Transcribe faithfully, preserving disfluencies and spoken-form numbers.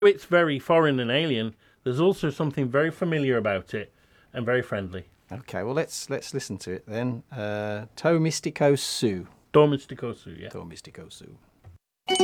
It's very foreign and alien. There's also something very familiar about it and very friendly. Okay, well, let's let's listen to it then. Uh, To Mystico Su. Do Mystico Su, yeah. To Mystico Su.